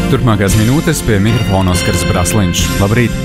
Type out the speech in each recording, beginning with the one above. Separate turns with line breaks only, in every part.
Turpmākās minūtes pie mikrofona Oskars Brasliņš. Labrīt!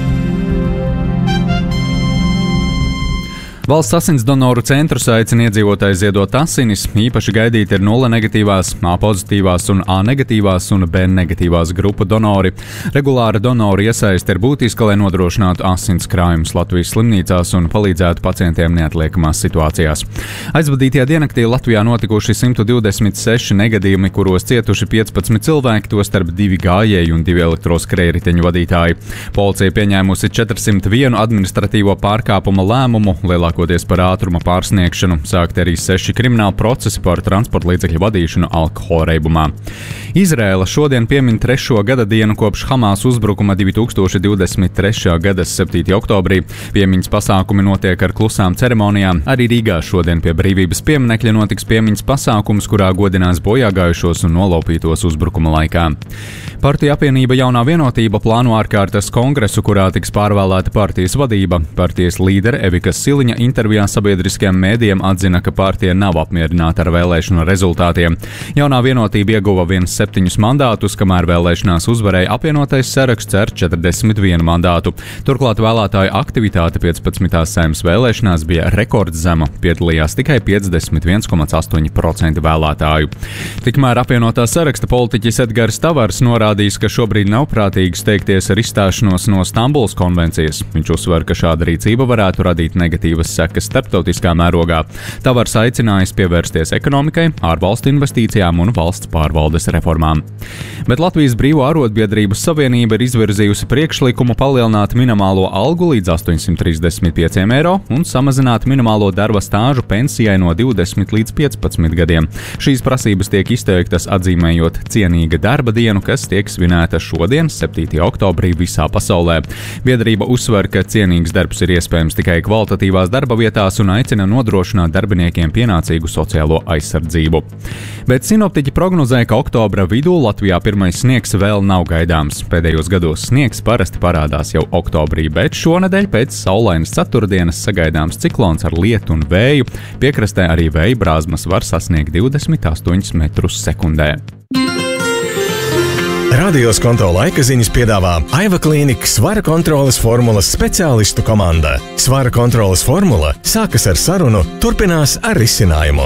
Valsts asinsdonoru centrs aicina iedzīvotājus ziedot asinis. Īpaši gaidīti ir 0 negatīvās, A pozitīvās un A negatīvās un B negatīvās grupu donori. Regulāra donoru iesaiste ir būtiska, lai nodrošinātu asins krājumus Latvijas slimnīcās un palīdzētu pacientiem neatliekamās situācijās. Aizvadītajā diennaktī Latvijā notikuši 126 negadījumi, kuros cietuši 15 cilvēki, tostarp 2 gājēji un 2 elektroskrējriteņu vadītāji. Policija pieņēmusi 401 administratīvo pārkāpuma lēmumu, lielākoties par ātruma pārsniegšanu, sākt arī 6 krimināli procesi par transporta līdzekļu vadīšanu alkohola reibumā. Izraēla šodien piemin 3. gada dienu kopš Hamas uzbrukuma 2023. gada 7. oktobrī. Piemiņas pasākumi notiek ar klusām ceremonijām. Arī Rīgā šodien pie Brīvības pieminekļa notiks piemiņas pasākums, kurā godinās bojāgājušos un nolaupītos uzbrukuma laikā. Partiju apvienība Jaunā vienotība plāno ārkārtas kongresu, kurā tiks pārvēlēta partijas vadība. Partijas līdere Evika Siliņa intervijā sabiedriskajiem mēdījiem atzina, ka partija nav apmierināta ar vēlēšanu rezultātiem. Jaunā vienotība ieguva 7 mandātus, kamēr vēlēšanās uzvarēja apvienotais saraksts ar 41 mandātu. Turklāt vēlētāju aktivitāte 15. Saeimas vēlēšanās bija rekordzema, piedalījās tikai 51,8% vēlētāju. Tikmēr apvienotā saraksta politiķis Edgars Tavars norādījis, ka šobrīd nav prātīgi steigties ar izstāšanos no Stambulas konvencijas. Viņš uzsver, ka šāda rīcība varētu radīt negatīvas sekas starptautiskā mērogā. Tavars aicinājis pievērsties ekonomikai, ārvalstu investīcijām un valsts pārvaldes reformām. Bet Latvijas Brīvo arotbiedrību savienība ir izvirzījusi priekšlikumu palielināt minimālo algu līdz 835 eiro un samazināt minimālo darba stāžu pensijai no 20 līdz 15 gadiem. Šīs prasības tiek izteiktas atzīmējot cienīga darba dienu, kas tiek svinēta šodien, 7. oktobrī visā pasaulē. Biedrība uzsver, ka cienīgs darbs ir iespējams tikai kvalitatīvās darba vietās un aicina nodrošināt darbiniekiem pienācīgu sociālo aizsardzību. Bet sinoptiķi prognozē, ka oktobra vidū Latvijā pirmais sniegs vēl nav gaidāms. Pēdējos gados sniegs parasti parādās jau oktobrī, bet šonedēļ pēc saulainas ceturtdienas sagaidāms ciklons ar lietu un vēju. Piekrastē arī vēja brāzmas var sasniegt 28 metrus sekundē.
Radio Skonto laika ziņas piedāvā Aiva Klīnika svara kontroles formulas speciālistu komanda. Svara kontroles formula sākas ar sarunu, turpinās ar risinājumu.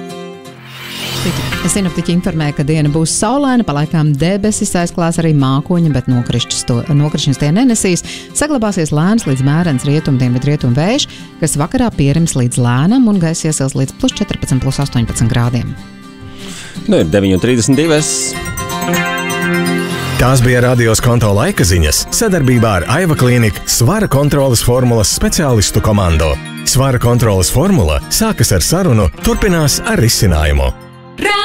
Sinoptiķi informē, ka diena būs saulaina, pa laikām debesis aizklās arī mākoņi, bet nokrišņus tie nenesīs. Saglabāsies lēns līdz mērens rietumdienvidu vējš, kas vakarā pierims līdz lēnam un gaisa iesils līdz +14, +18 grādiem.
Nu ir 9:32.
Tās bija Radio Skonto laika ziņas sadarbībā ar Aiva Klīnika svara kontroles formulas speciālistu komandu. Svara kontroles formula sākas ar sarunu, turpinās ar risinājumu.